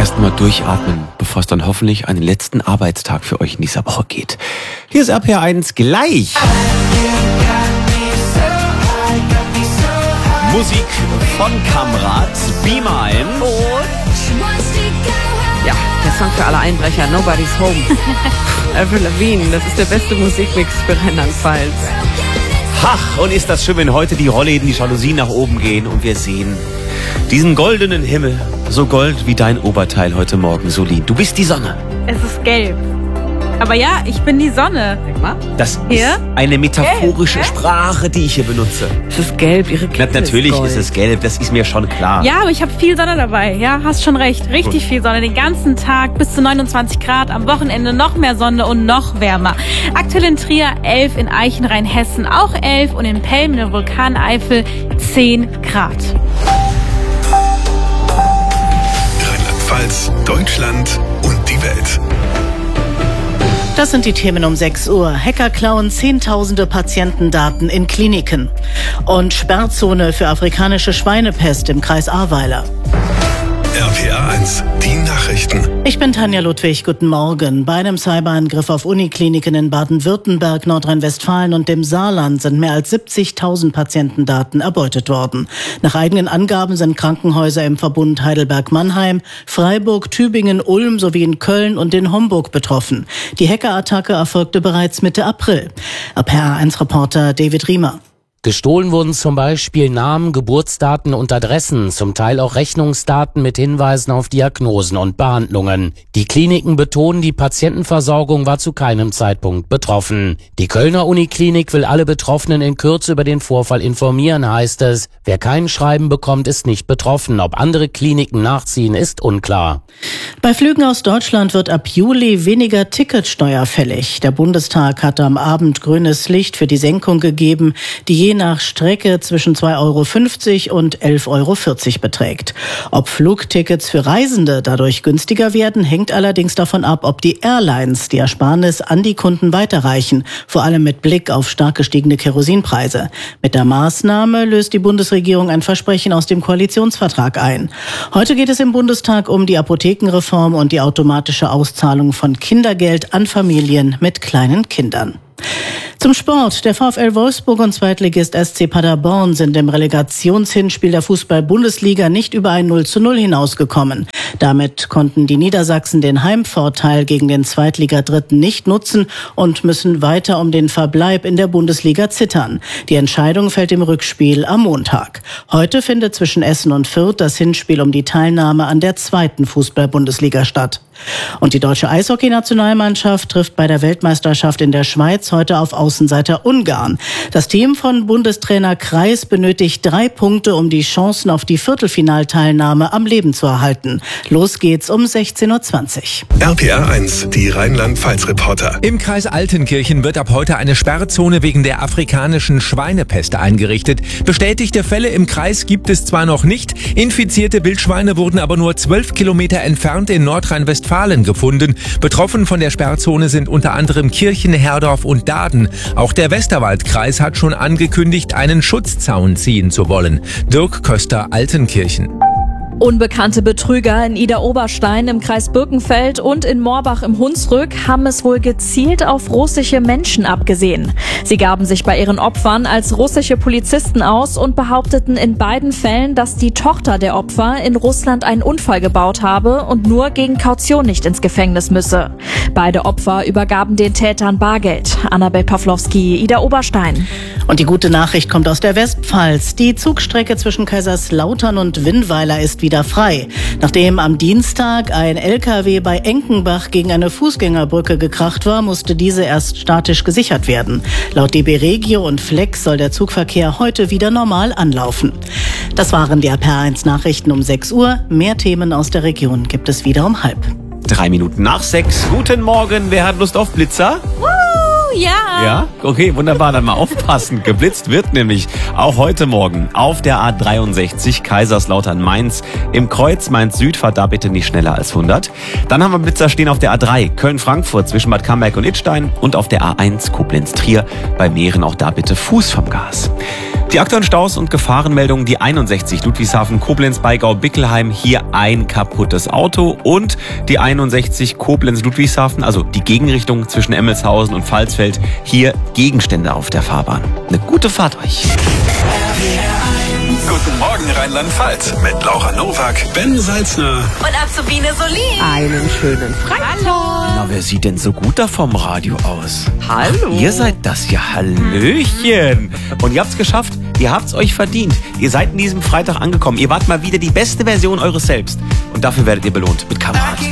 Erstmal durchatmen, bevor es dann hoffentlich an den letzten Arbeitstag für euch in dieser Woche geht. Hier ist RPR1 gleich. Musik von Kamrat, Be Mine. Ja, der Song für alle Einbrecher, Nobody's Home. Avril Lavigne, das ist der beste Musikmix für Rheinland-Pfalz. Ach, und ist das schön, wenn heute die Rollläden, die Jalousien nach oben gehen und wir sehen diesen goldenen Himmel, so gold wie dein Oberteil heute Morgen, Solin. Du bist die Sonne. Es ist gelb. Aber ja, ich bin die Sonne. Denk mal. Das Hier? ist eine metaphorische Sprache, die ich hier benutze. Es ist gelb, ihre Kette Natürlich ist ist es gelb, das ist mir schon klar. Ja, aber ich habe viel Sonne dabei. Ja, hast schon recht. Richtig viel Sonne. Den ganzen Tag bis zu 29 Grad. Am Wochenende noch mehr Sonne und noch wärmer. Aktuell in Trier 11, in Eichenrhein, Hessen auch 11 und in Pelm in der Vulkaneifel 10 Grad. Rheinland-Pfalz, Deutschland und die Welt. Das sind die Themen um 6 Uhr. Hacker klauen Zehntausende Patientendaten in Kliniken. Und Sperrzone für afrikanische Schweinepest im Kreis Ahrweiler. RPR1, die Nachrichten. Ich bin Tanja Ludwig, guten Morgen. Bei einem Cyberangriff auf Unikliniken in Baden-Württemberg, Nordrhein-Westfalen und dem Saarland sind mehr als 70.000 Patientendaten erbeutet worden. Nach eigenen Angaben sind Krankenhäuser im Verbund Heidelberg-Mannheim, Freiburg, Tübingen, Ulm sowie in Köln und in Homburg betroffen. Die Hackerattacke erfolgte bereits Mitte April. RPR1-Reporter David Riemer. Gestohlen wurden zum Beispiel Namen, Geburtsdaten und Adressen, zum Teil auch Rechnungsdaten mit Hinweisen auf Diagnosen und Behandlungen. Die Kliniken betonen, die Patientenversorgung war zu keinem Zeitpunkt betroffen. Die Kölner Uniklinik will alle Betroffenen in Kürze über den Vorfall informieren, heißt es. Wer kein Schreiben bekommt, ist nicht betroffen. Ob andere Kliniken nachziehen, ist unklar. Bei Flügen aus Deutschland wird ab Juli weniger Ticketsteuer fällig. Der Bundestag hatte am Abend grünes Licht für die Senkung gegeben, die je nach Strecke zwischen 2,50 € und 11,40 € beträgt. Ob Flugtickets für Reisende dadurch günstiger werden, hängt allerdings davon ab, ob die Airlines die Ersparnis an die Kunden weiterreichen, vor allem mit Blick auf stark gestiegene Kerosinpreise. Mit der Maßnahme löst die Bundesregierung ein Versprechen aus dem Koalitionsvertrag ein. Heute geht es im Bundestag um die Apothekenreform und die automatische Auszahlung von Kindergeld an Familien mit kleinen Kindern. Zum Sport. Der VfL Wolfsburg und Zweitligist SC Paderborn sind im Relegationshinspiel der Fußball-Bundesliga nicht über ein 0:0 hinausgekommen. Damit konnten die Niedersachsen den Heimvorteil gegen den Zweitligadritten nicht nutzen und müssen weiter um den Verbleib in der Bundesliga zittern. Die Entscheidung fällt im Rückspiel am Montag. Heute findet zwischen Essen und Fürth das Hinspiel um die Teilnahme an der zweiten Fußball-Bundesliga statt. Und die deutsche Eishockey-Nationalmannschaft trifft bei der Weltmeisterschaft in der Schweiz heute auf Außenseiter Ungarn. Das Team von Bundestrainer Kreis benötigt 3 Punkte, um die Chancen auf die Viertelfinalteilnahme am Leben zu erhalten. Los geht's um 16:20 Uhr. RPR1, die Rheinland-Pfalz-Reporter. Im Kreis Altenkirchen wird ab heute eine Sperrzone wegen der afrikanischen Schweinepest eingerichtet. Bestätigte Fälle im Kreis gibt es zwar noch nicht, infizierte Wildschweine wurden aber nur 12 Kilometer entfernt in Nordrhein-Westfalen gefunden. Betroffen von der Sperrzone sind unter anderem Kirchen, Herdorf und Daaden. Auch der Westerwaldkreis hat schon angekündigt, einen Schutzzaun ziehen zu wollen. Dirk Köster, Altenkirchen. Unbekannte Betrüger in Idar-Oberstein im Kreis Birkenfeld und in Morbach im Hunsrück haben es wohl gezielt auf russische Menschen abgesehen. Sie gaben sich bei ihren Opfern als russische Polizisten aus und behaupteten in beiden Fällen, dass die Tochter der Opfer in Russland einen Unfall gebaut habe und nur gegen Kaution nicht ins Gefängnis müsse. Beide Opfer übergaben den Tätern Bargeld. Annabel Pawlowski, Idar-Oberstein. Und die gute Nachricht kommt aus der Westpfalz. Die Zugstrecke zwischen Kaiserslautern und Winnweiler ist wieder frei. Nachdem am Dienstag ein LKW bei Enkenbach gegen eine Fußgängerbrücke gekracht war, musste diese erst statisch gesichert werden. Laut DB Regio und Flex soll der Zugverkehr heute wieder normal anlaufen. Das waren die RPR1 Nachrichten um 6 Uhr. Mehr Themen aus der Region gibt es wieder um 5:30. 3 Minuten nach 6. Guten Morgen. Wer hat Lust auf Blitzer? Ja. Ja? Okay, wunderbar. Dann mal aufpassen. Geblitzt wird nämlich auch heute Morgen auf der A63 Kaiserslautern-Mainz. Im Kreuz Mainz-Süd fahrt da bitte nicht schneller als 100. Dann haben wir Blitzer stehen auf der A3 Köln-Frankfurt zwischen Bad Camberg und Idstein und auf der A1 Koblenz-Trier bei Mähren auch da bitte Fuß vom Gas. Die aktuellen Staus und Gefahrenmeldungen, die 61 Ludwigshafen, Koblenz, Beigau, Bickelheim, hier ein kaputtes Auto und die 61 Koblenz, Ludwigshafen, also die Gegenrichtung zwischen Emmelshausen und Pfalzfeld, hier Gegenstände auf der Fahrbahn. Eine gute Fahrt euch. Guten Morgen Rheinland-Pfalz mit Laura Nowak, Ben Salzner Und Azubine Solin. Einen schönen Freitag. Na, wer sieht denn so gut da vom Radio aus? Hallo. Ihr seid das ja, Hallöchen. Und ihr habt's geschafft, ihr habt's euch verdient. Ihr seid in diesem Freitag angekommen. Ihr wart mal wieder die beste Version eures Selbst. Und dafür werdet ihr belohnt mit Kamerad.